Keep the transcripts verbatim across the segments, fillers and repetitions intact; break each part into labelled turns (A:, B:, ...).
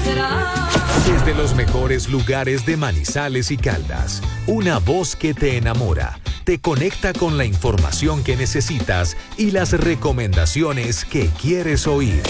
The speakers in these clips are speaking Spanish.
A: será.
B: Desde los mejores lugares de Manizales y Caldas, una voz que te enamora, te conecta con la información que necesitas y las recomendaciones que quieres oír.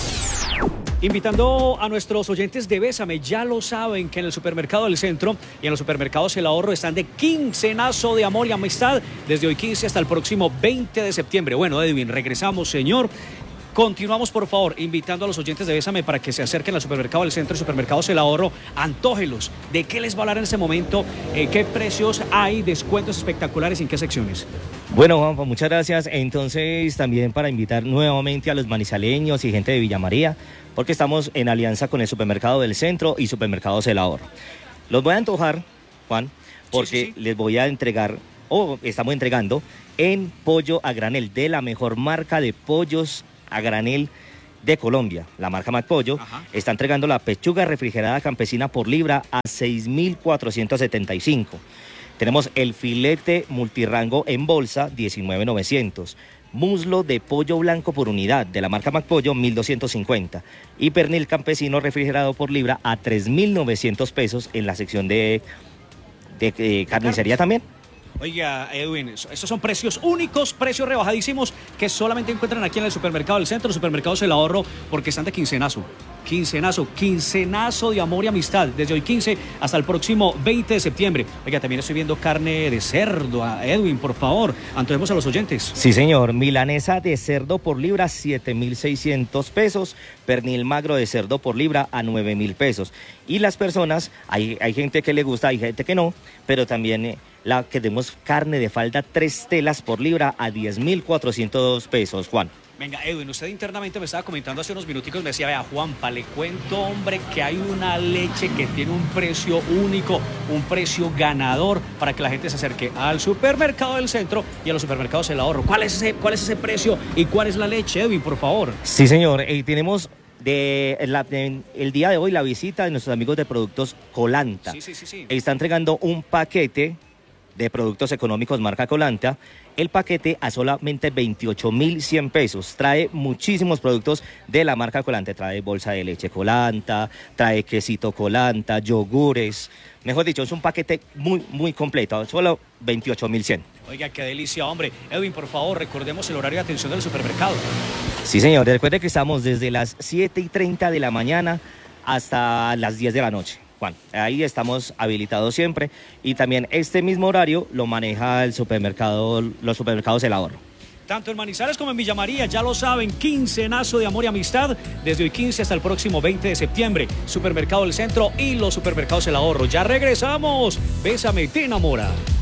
C: Invitando a nuestros oyentes de Bésame, ya lo saben que en el supermercado del centro y en los supermercados El Ahorro están de quincenazo de amor y amistad desde hoy quince hasta el próximo veinte de septiembre. Bueno, Edwin, regresamos, señor. Continuamos, por favor, invitando a los oyentes de Bésame para que se acerquen al supermercado del centro y supermercados El Ahorro. Antógelos. ¿De qué les va a hablar en este momento? Eh, ¿Qué precios hay? ¿Descuentos espectaculares? ¿En qué secciones?
D: Bueno, Juanpa, muchas gracias. Entonces, también para invitar nuevamente a los manizaleños y gente de Villa María, porque estamos en alianza con el supermercado del centro y supermercados El Ahorro. Los voy a antojar, Juan, porque sí, sí, sí. les voy a entregar, o estamos entregando, en pollo a granel, de la mejor marca de pollos a granel de Colombia, la marca McPollo. Ajá. Está entregando la pechuga refrigerada campesina por libra a seis mil cuatrocientos setenta y cinco. Tenemos el filete multirango en bolsa, diecinueve mil novecientos. Muslo de pollo blanco por unidad de la marca McPollo, mil doscientos cincuenta. Y pernil campesino refrigerado por libra a tres mil novecientos pesos en la sección de, de, de carnicería también.
C: Oiga, Edwin, estos son precios únicos, precios rebajadísimos que solamente encuentran aquí en el supermercado del centro, supermercados El Ahorro, porque están de quincenazo. Quincenazo, quincenazo de amor y amistad, desde hoy quince hasta el próximo veinte de septiembre. Oiga, también estoy viendo carne de cerdo. Edwin, por favor, antojemos a los oyentes.
D: Sí, señor. Milanesa de cerdo por libra, siete mil seiscientos pesos. Pernil magro de cerdo por libra a nueve mil pesos. Y las personas, hay, hay gente que le gusta, hay gente que no, pero también eh, la que tenemos carne de falda, tres telas por libra a diez mil cuatrocientos pesos, Juan.
C: Venga, Edwin, usted internamente me estaba comentando hace unos minuticos, me decía, vea, Juanpa, le cuento, hombre, que hay una leche que tiene un precio único, un precio ganador para que la gente se acerque al supermercado del centro y a los supermercados El Ahorro. ¿Cuál es ese, cuál es ese precio y cuál es la leche, Edwin, por favor?
D: Sí, señor, eh, tenemos de, la, de el día de hoy la visita de nuestros amigos de Productos Colanta.
C: Sí, sí, sí, sí.
D: Está entregando un paquete de productos económicos marca Colanta. El paquete a solamente veintiocho mil cien pesos. Trae muchísimos productos de la marca Colanta. Trae bolsa de leche Colanta, trae quesito Colanta, yogures. Mejor dicho, es un paquete muy, muy completo. Solo veintiocho mil cien.
C: Oiga, qué delicia, hombre. Edwin, por favor, recordemos el horario de atención del supermercado.
D: Sí, señor. Recuerde que estamos desde las siete y treinta de la mañana hasta las diez de la noche. Juan, ahí estamos habilitados siempre y también este mismo horario lo maneja el supermercado, los supermercados El Ahorro.
C: Tanto en Manizales como en Villa María, ya lo saben, quincenazo de amor y amistad desde hoy quince hasta el próximo veinte de septiembre. Supermercado del Centro y los supermercados El Ahorro. Ya regresamos. Bésame, te enamora.